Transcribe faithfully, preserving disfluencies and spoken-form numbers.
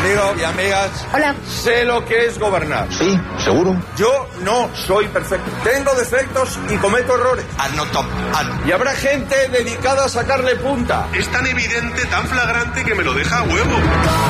Amigos y amigas. Hola. Sé lo que es gobernar. Sí, seguro. Yo no soy perfecto. Tengo defectos y cometo errores. Al no top. Al... Y habrá gente dedicada a sacarle punta. Es tan evidente, tan flagrante que me lo deja a huevo.